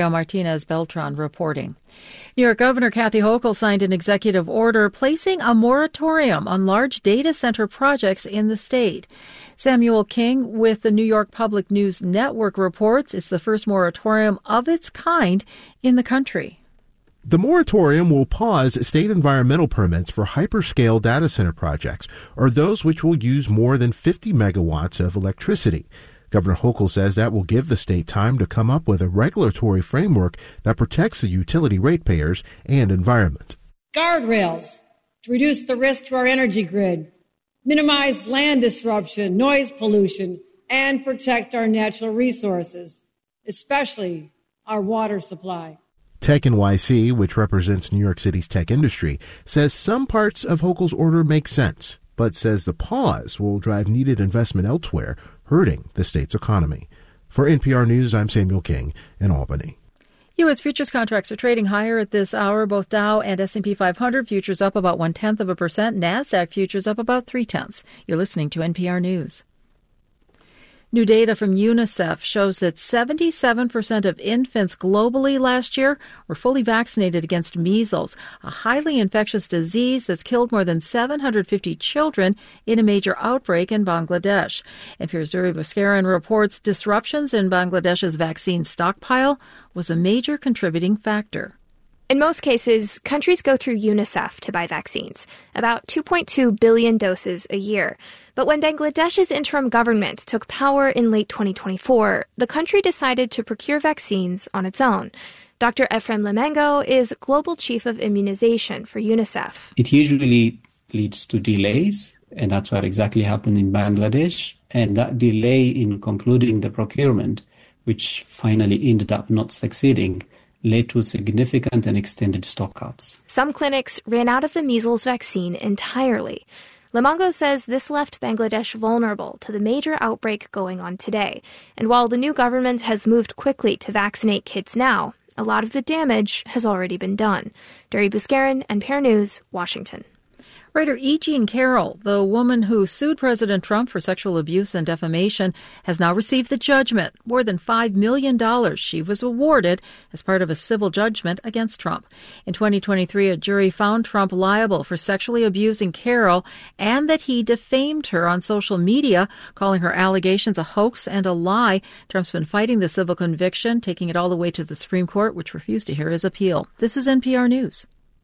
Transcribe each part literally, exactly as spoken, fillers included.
Gabriel Martinez Beltran reporting. New York Governor Kathy Hochul signed an executive order placing a moratorium on large data center projects in the state. Samuel King with the New York Public News Network reports it's the first moratorium of its kind in the country. The moratorium will pause state environmental permits for hyperscale data center projects, or those which will use more than fifty megawatts of electricity. Governor Hochul says that will give the state time to come up with a regulatory framework that protects the utility ratepayers and environment. Guardrails to reduce the risk to our energy grid, minimize land disruption, noise pollution, and protect our natural resources, especially our water supply. Tech N Y C, which represents New York City's tech industry, says some parts of Hochul's order make sense, but says the pause will drive needed investment elsewhere, hurting the state's economy. For N P R News, I'm Samuel King in Albany. U S futures contracts are trading higher at this hour. Both Dow and S and P five hundred futures up about one-tenth of a percent. NASDAQ futures up about three-tenths. You're listening to N P R News. New data from UNICEF shows that seventy-seven percent of infants globally last year were fully vaccinated against measles, a highly infectious disease that's killed more than seven hundred fifty children in a major outbreak in Bangladesh. N P R's Duri Bhaskaran reports disruptions in Bangladesh's vaccine stockpile was a major contributing factor. In most cases, countries go through UNICEF to buy vaccines, about two point two billion doses a year. But when Bangladesh's interim government took power in late twenty twenty-four, the country decided to procure vaccines on its own. Doctor Ephraim Lemengo is Global Chief of Immunization for UNICEF. It usually leads to delays, and that's what exactly happened in Bangladesh. And that delay in concluding the procurement, which finally ended up not succeeding, led to significant and extended stockouts. Some clinics ran out of the measles vaccine entirely. Lemengo says this left Bangladesh vulnerable to the major outbreak going on today. And while the new government has moved quickly to vaccinate kids now, a lot of the damage has already been done. Duri Bhaskaran, N P R News, Washington. Writer E. Jean Carroll, the woman who sued President Trump for sexual abuse and defamation, has now received the judgment, more than five million dollars she was awarded as part of a civil judgment against Trump. In twenty twenty-three, a jury found Trump liable for sexually abusing Carroll and that he defamed her on social media, calling her allegations a hoax and a lie. Trump's been fighting the civil conviction, taking it all the way to the Supreme Court, which refused to hear his appeal. This is N P R News.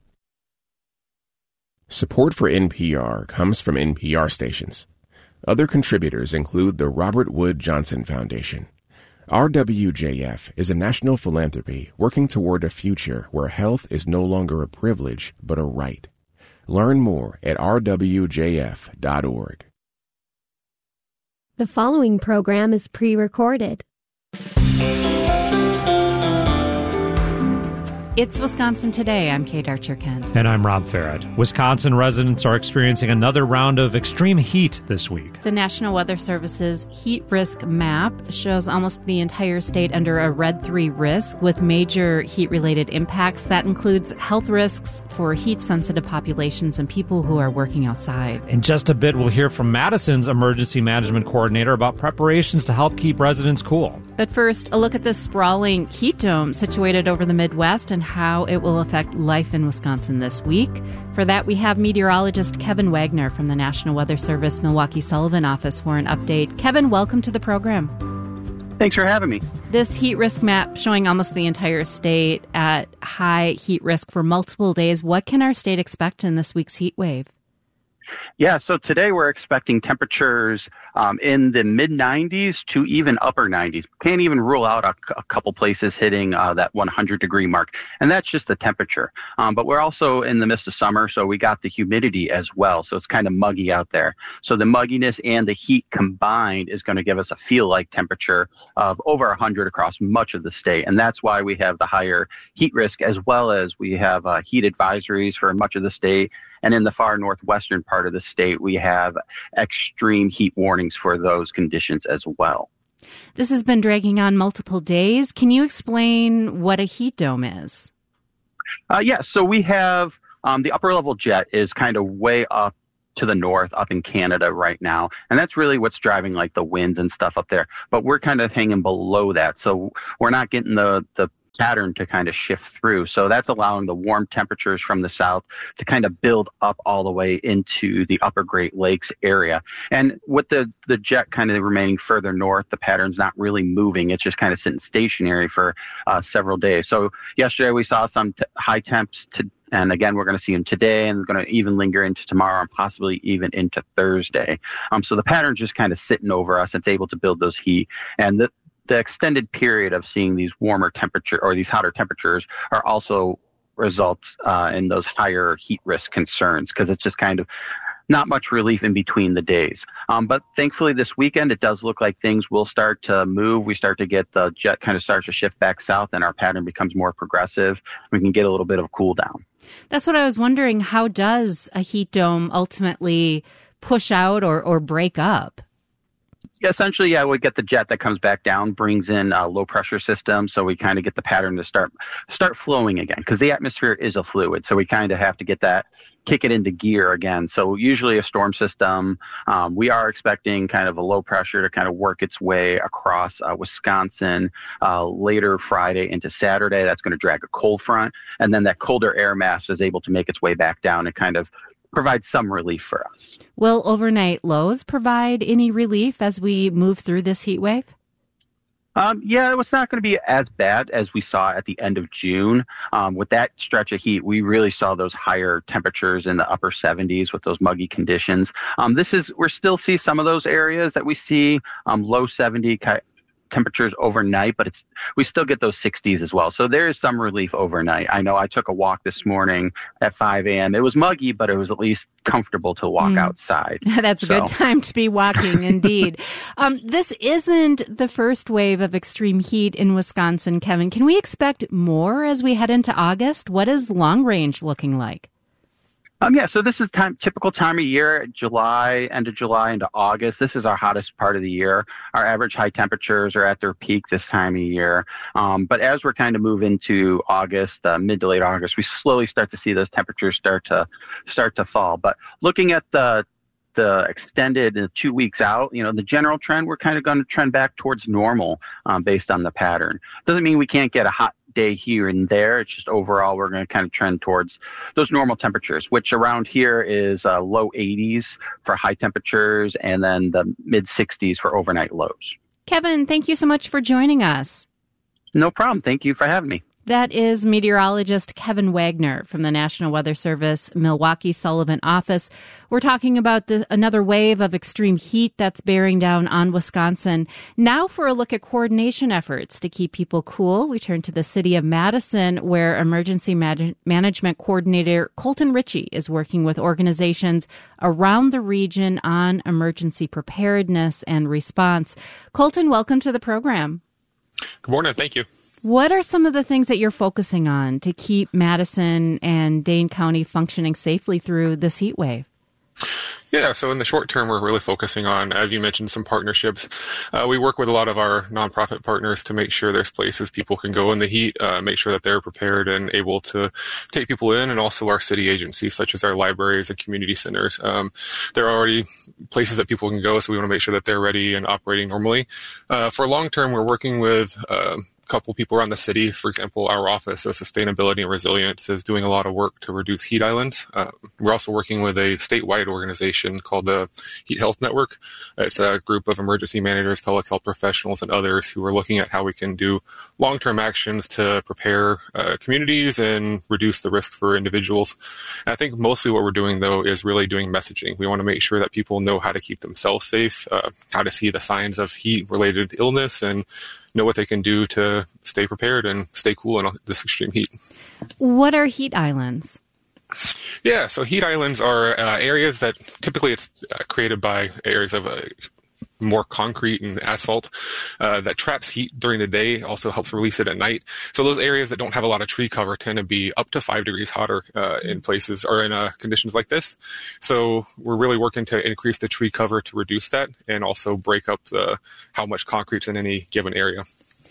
Support for N P R comes from N P R stations. Other contributors include the Robert Wood Johnson Foundation. R W J F is a national philanthropy working toward a future where health is no longer a privilege but a right. Learn more at r w j f dot org. The following program is pre-recorded. It's Wisconsin Today. I'm Kate Archer-Kent. And I'm Rob Farrett. Wisconsin residents are experiencing another round of extreme heat this week. The National Weather Service's heat risk map shows almost the entire state under a red three risk with major heat-related impacts. That includes health risks for heat-sensitive populations and people who are working outside. In just a bit, we'll hear from Madison's emergency management coordinator about preparations to help keep residents cool. But first, a look at this sprawling heat dome situated over the Midwest and how it will affect life in Wisconsin this week. For that, we have meteorologist Kevin Wagner from the National Weather Service Milwaukee Sullivan office for an update. Kevin, welcome to the program. Thanks for having me. This heat risk map showing almost the entire state at high heat risk for multiple days. What can our state expect in this week's heat wave? Yeah, so today we're expecting temperatures um, in the mid nineties to even upper nineties. Can't even rule out a, a couple places hitting uh, that one hundred degree mark. And that's just the temperature. Um, but we're also in the midst of summer, so we got the humidity as well. So it's kind of muggy out there. So the mugginess and the heat combined is going to give us a feel-like temperature of over one hundred across much of the state. And that's why we have the higher heat risk, as well as we have uh, heat advisories for much of the state. And in the far northwestern part of the state, we have extreme heat warnings for those conditions as well. This has been dragging on multiple days. Can you explain what a heat dome is? Uh, yeah, so we have um, the upper level jet is kind of way up to the north, up in Canada right now. And that's really what's driving like the winds and stuff up there. But we're kind of hanging below that. So we're not getting the, the pattern to kind of shift through. So that's allowing the warm temperatures from the south to kind of build up all the way into the upper Great Lakes area. And with the, the jet kind of remaining further north, the pattern's not really moving. It's just kind of sitting stationary for uh, several days. So yesterday we saw some t- high temps to And again, we're going to see them today, and they're going to even linger into tomorrow and possibly even into Thursday. Um, so the pattern's just kind of sitting over us. It's able to build those heat. And the, the extended period of seeing these warmer temperature or these hotter temperatures are also results uh, in those higher heat risk concerns, because it's just kind of not much relief in between the days. Um, but thankfully this weekend, it does look like things will start to move. We start to get the jet kind of starts to shift back south, and our pattern becomes more progressive. We can get a little bit of a cool down. That's what I was wondering. How does a heat dome ultimately push out or, or break up? Yeah, essentially, yeah, we get the jet that comes back down, brings in a low pressure system, so we kind of get the pattern to start start flowing again, because the atmosphere is a fluid, so we kind of have to get that, kick it into gear again. So usually a storm system, um, we are expecting kind of a low pressure to kind of work its way across uh, Wisconsin uh, later Friday into Saturday. That's going to drag a cold front, and then that colder air mass is able to make its way back down and kind of provide some relief for us. Will overnight lows provide any relief as we move through this heat wave? Um, yeah, it's not going to be as bad as we saw at the end of June. Um, with that stretch of heat, we really saw those higher temperatures in the upper seventies with those muggy conditions. Um, this is, we're still see some of those areas that we see um, low seventy ki- temperatures overnight, but it's we still get those sixties as well. So there is some relief overnight. I know I took a walk this morning at five a.m. It was muggy, but it was at least comfortable to walk mm. outside. That's so. A good time to be walking, indeed. um, this isn't the first wave of extreme heat in Wisconsin, Kevin. Can we expect more as we head into August? What is long range looking like? Um, yeah, so this is time, typical time of year, July, end of July into August. This is our hottest part of the year. Our average high temperatures are at their peak this time of year. Um, but as we're kind of move into August, uh, mid to late August, we slowly start to see those temperatures start to start to fall. But looking at the the extended uh, two weeks out, you know, the general trend, we're kind of going to trend back towards normal um, based on the pattern. Doesn't mean we can't get a hot day here and there. It's just overall we're going to kind of trend towards those normal temperatures, which around here is uh, low eighties for high temperatures and then the mid sixties for overnight lows. Kevin, thank you so much for joining us. No problem. Thank you for having me. That is meteorologist Kevin Wagner from the National Weather Service Milwaukee Sullivan office. We're talking about the, another wave of extreme heat that's bearing down on Wisconsin. Now for a look at coordination efforts to keep people cool, we turn to the city of Madison, where Emergency Man- Management Coordinator Colton Ritchie is working with organizations around the region on emergency preparedness and response. Colton, welcome to the program. Good morning. Thank you. What are some of the things that you're focusing on to keep Madison and Dane County functioning safely through this heat wave? Yeah, so in the short term, we're really focusing on, as you mentioned, some partnerships. Uh, we work with a lot of our nonprofit partners to make sure there's places people can go in the heat, uh, make sure that they're prepared and able to take people in, and also our city agencies, such as our libraries and community centers. Um, there are already places that people can go, so we want to make sure that they're ready and operating normally. Uh, for long term, we're working with uh, couple people around the city. For example, our Office of Sustainability and Resilience is doing a lot of work to reduce heat islands. Uh, we're also working with a statewide organization called the Heat Health Network. It's a group of emergency managers, public health professionals, and others who are looking at how we can do long-term actions to prepare uh, communities and reduce the risk for individuals. And I think mostly what we're doing, though, is really doing messaging. We want to make sure that people know how to keep themselves safe, uh, how to see the signs of heat-related illness, and know what they can do to stay prepared and stay cool in this extreme heat. What are heat islands? Yeah, so heat islands are uh, areas that typically it's uh, created by areas of uh, more concrete and asphalt uh, that traps heat during the day, also helps release it at night. So those areas that don't have a lot of tree cover tend to be up to five degrees hotter uh, in places or in uh, conditions like this. So we're really working to increase the tree cover to reduce that and also break up the how much concrete's in any given area.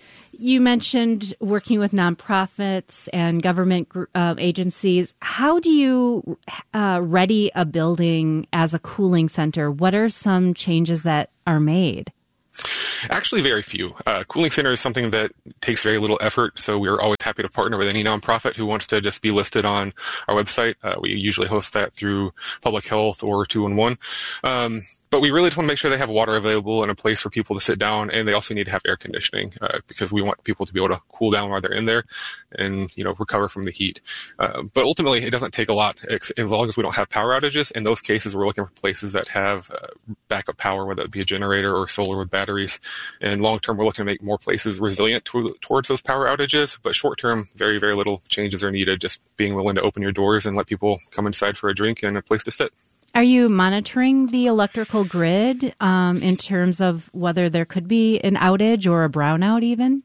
You mentioned working with nonprofits and government uh, agencies. How do you uh, ready a building as a cooling center? What are some changes that are made? Actually, very few. Uh, Cooling Center is something that takes very little effort, so we're always happy to partner with any nonprofit who wants to just be listed on our website. Uh, we usually host that through Public Health or two one one. Um, But we really just want to make sure they have water available and a place for people to sit down, and they also need to have air conditioning uh, because we want people to be able to cool down while they're in there and, you know, recover from the heat. Uh, but ultimately, it doesn't take a lot as long as we don't have power outages. In those cases, we're looking for places that have uh, backup power, whether it be a generator or solar with batteries. And long term, we're looking to make more places resilient to, towards those power outages. But short term, very, very little changes are needed. Just being willing to open your doors and let people come inside for a drink and a place to sit. Are you monitoring the electrical grid um, in terms of whether there could be an outage or a brownout even?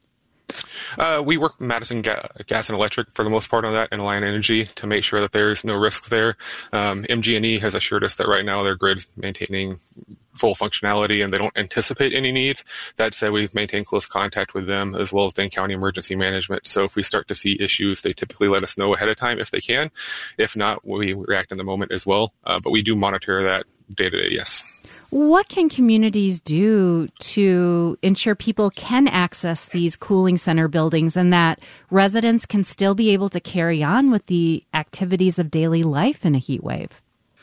Uh, we work with Madison Ga- Gas and Electric for the most part on that, and Alliant Energy to make sure that there's no risks there. Um, M G and E has assured us that right now their grid's maintaining full functionality and they don't anticipate any needs. That said, we maintain close contact with them as well as Dane County Emergency Management. So if we start to see issues, they typically let us know ahead of time if they can. If not, we react in the moment as well. Uh, but we do monitor that day to day, yes. What can communities do to ensure people can access these cooling center buildings and that residents can still be able to carry on with the activities of daily life in a heat wave?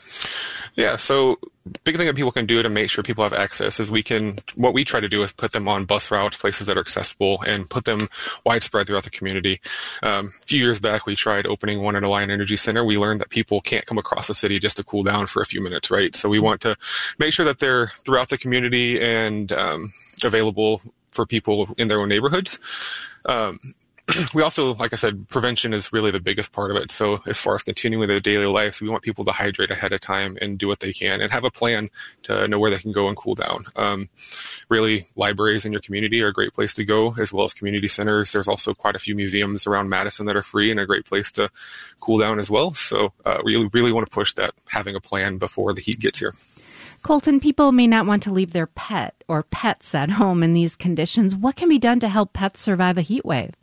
Yeah, so big thing that people can do to make sure people have access is we can, what we try to do is put them on bus routes, places that are accessible, and put them widespread throughout the community. Um, a few years back, we tried opening one at Alliant Energy Center. We learned that people can't come across the city just to cool down for a few minutes, right? So we want to make sure that they're throughout the community and um, available for people in their own neighborhoods. Um, We also, like I said, prevention is really the biggest part of it. So as far as continuing their daily lives, we want people to hydrate ahead of time and do what they can and have a plan to know where they can go and cool down. Um, really, libraries in your community are a great place to go, as well as community centers. There's also quite a few museums around Madison that are free and a great place to cool down as well. So uh, we really, really want to push that, having a plan before the heat gets here. Colton, people may not want to leave their pet or pets at home in these conditions. What can be done to help pets survive a heat wave?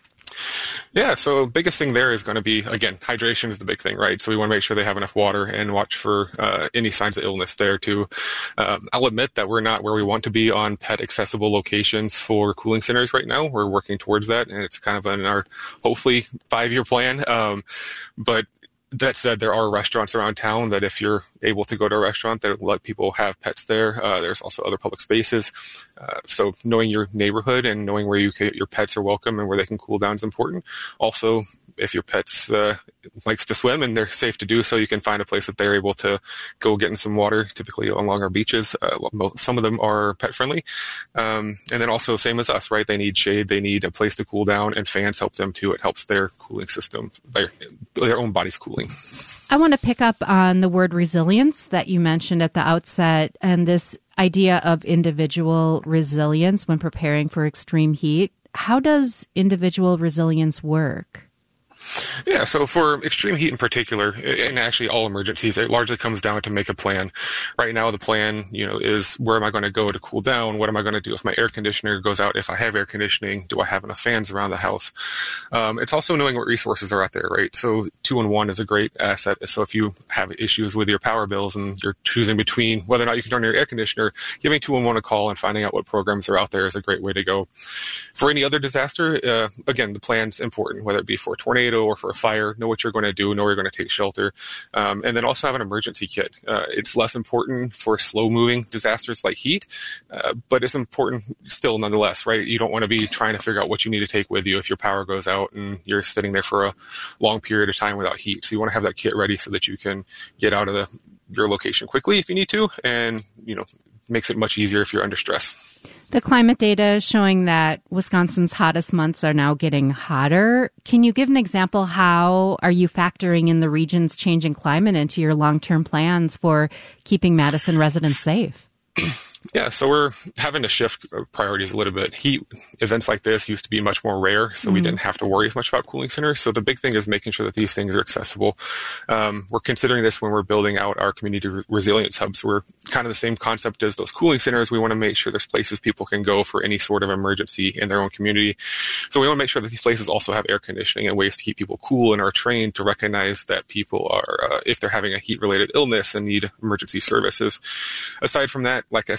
Yeah, so biggest thing there is going to be, again, hydration is the big thing, right? So we want to make sure they have enough water and watch for uh, any signs of illness there too. Um, I'll admit that we're not where we want to be on pet accessible locations for cooling centers right now. We're working towards that, and it's kind of in our hopefully five-year plan. Um, but that said, there are restaurants around town that if you're able to go to a restaurant that let people have pets there, uh, there's also other public spaces. Uh, so knowing your neighborhood and knowing where you can, your pets are welcome and where they can cool down is important. Also, if your pets uh, likes to swim and they're safe to do so, you can find a place that they're able to go get in some water, typically along our beaches. Uh, some of them are pet friendly. Um, and then also same as us, right? They need shade. They need a place to cool down, and fans help them too. It helps their cooling system, their, their own body's cooling. I want to pick up on the word resilience that you mentioned at the outset, and this idea of individual resilience when preparing for extreme heat. How does individual resilience work? Yeah, so for extreme heat in particular, and actually all emergencies, it largely comes down to make a plan. Right now, the plan, you know, is where am I going to go to cool down? What am I going to do if my air conditioner goes out? If I have air conditioning, do I have enough fans around the house? Um, it's also knowing what resources are out there, right? So two one one is a great asset. So if you have issues with your power bills and you're choosing between whether or not you can turn your air conditioner, giving two one one a call and finding out what programs are out there is a great way to go. For any other disaster, uh, again, the plan's important, whether it be for a tornado or for a fire. Know what you're going to do, know where you're going to take shelter, um, and then also have an emergency kit. Uh, it's less important for slow-moving disasters like heat, uh, but it's important still nonetheless, right? You don't want to be trying to figure out what you need to take with you if your power goes out and you're sitting there for a long period of time without heat. So you want to have that kit ready so that you can get out of the, your location quickly if you need to, and, you know, makes it much easier if you're under stress. The climate data is showing that Wisconsin's hottest months are now getting hotter. Can you give an example? How are you factoring in the region's changing climate into your long-term plans for keeping Madison residents safe? Yeah, so we're having to shift priorities a little bit. Heat events like this used to be much more rare, so mm-hmm. we didn't have to worry as much about cooling centers. So the big thing is making sure that these things are accessible. Um, we're considering this when we're building out our community re- resilience hubs. We're kind of the same concept as those cooling centers. We want to make sure there's places people can go for any sort of emergency in their own community. So we want to make sure that these places also have air conditioning and ways to keep people cool and are trained to recognize that people are, uh, if they're having a heat-related illness and need emergency services. Aside from that, like I said,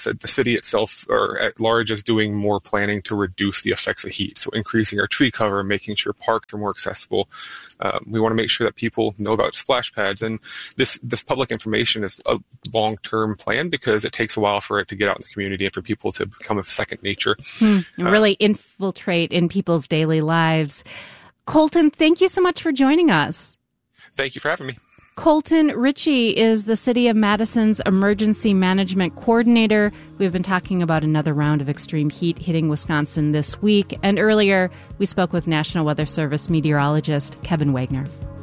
said, the city itself or at large is doing more planning to reduce the effects of heat. So increasing our tree cover, making sure parks are more accessible. Um, we want to make sure that people know about splash pads. And this, this public information is a long-term plan because it takes a while for it to get out in the community and for people to become a second nature. Hmm. Uh, really infiltrate in people's daily lives. Colton, thank you so much for joining us. Thank you for having me. Colton Ritchie is the City of Madison's Emergency Management Coordinator. We've been talking about another round of extreme heat hitting Wisconsin this week. And earlier, we spoke with National Weather Service meteorologist Kevin Wagner.